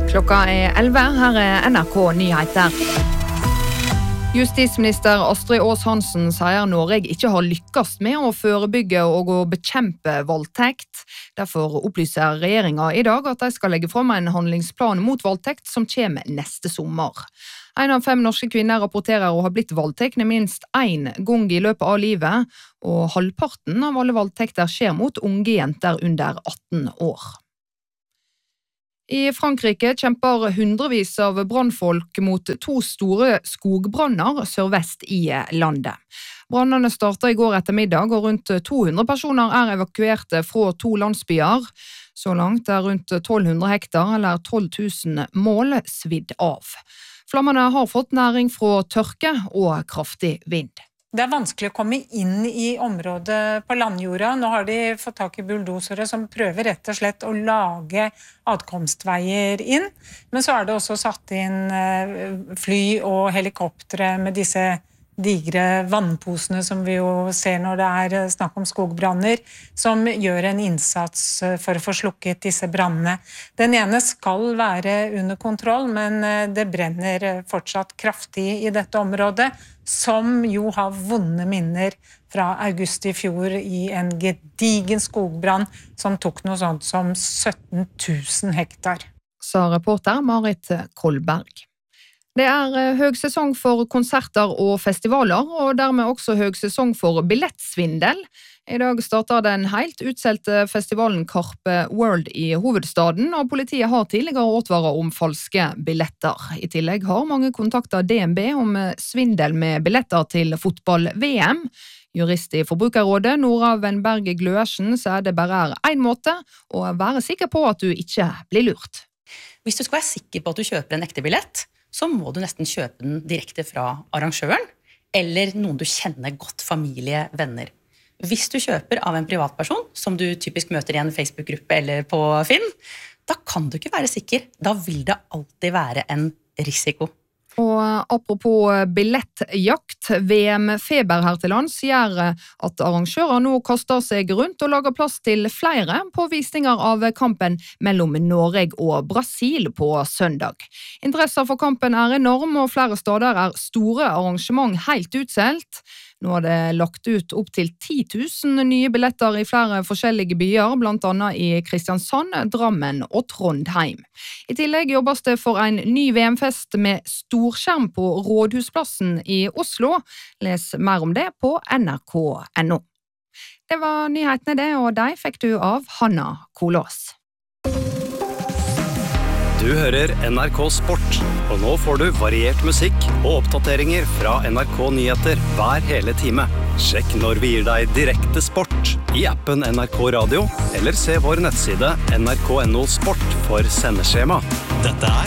Klokka 11, her NRK Nyheter. Justisminister Astrid Aas-Hansen sier Norge ikke har lykkes med å forebygge og å bekjempe voldtekt. Derfor opplyser regjeringen i dag at de skal legge frem en handlingsplan mot voldtekt som kommer neste sommer. 1 av 5 norske kvinner rapporterer å ha blitt voldtekne minst 1 gang i løpet av livet, og halvparten av alle voldtekter skjer mot unge jenter under 18 år. I Frankrike kjemper hundrevis av brannfolk mot 2 store skogbranner sørvest i landet. Brannene startet i går ettermiddag, og rundt 200 personer er evakuerte fra 2 landsbyer. Så langt er rundt 1200 hektar, eller 12 000 mål, svidd av. Flammene har fått næring fra tørke og kraftig vind. Det er vanskelig å komme inn i området på landjorda. Nå har de fått tak i bulldosere som prøver rett og slett å lage adkomstveier inn. Men så er det også satt inn fly og helikoptre med disse digre vannposene som vi jo ser når det er snakk om skogbranner, som gjør en innsats for å få slukket disse brannene. Den ene skal være under kontroll, men det brenner fortsatt kraftig i dette området, som jo har vonde minner fra august i fjor i en gedigen skogbrann som tok noe sånt som 17 000 hektar. Sa reporter Marit Kolberg. Det er høgsesong for konserter og festivaler, og dermed også høgsesong for billettsvindel. I dag starter den helt utselte festivalen Carpe World i hovedstaden, og politiet har tidligere advaret om falske billetter. I tillegg har mange kontaktet DNB om svindel med billetter til fotball-VM. Jurist i Forbrukerrådet, Nora Wenberg Gløersen, sier det bare er en måte å være sikker på at du ikke blir lurt. Hvis du skal være sikker på at du kjøper en ekte billett, så må du nesten kjøpe den direkte fra arrangøren, eller noen du kjenner godt, familie, venner. Hvis du kjøper av en privatperson, som du typisk møter i en Facebook-gruppe eller på Finn, da kan du ikke være sikker. Da vil det alltid være en risiko. Og apropos billettjakt, VM-feber her til lands gjør at arrangører nå kaster seg rundt og lager plass til flere på visninger av kampen mellom Norge og Brasil på søndag. Interessen for kampen er enorm, og flere steder er store arrangement helt utselt. Nå har det lagt ut opp til 10 000 nye billetter i flere forskjellige byer, blant annet i Kristiansand, Drammen og Trondheim. I tillegg jobbes det for en ny VM-fest med storskjerm på Rådhusplassen i Oslo. Les mer om det på nrk.no. Det var nyhetene det, og de fikk du av Hanna Kolås. Du hører NRK Sport, og nå får du variert musikk og oppdateringer fra NRK Nyheter hver hele time. Sjekk når vi gir deg direkte sport i appen NRK Radio, eller se vår nettside nrk.no sport for sendeskjema. Dette er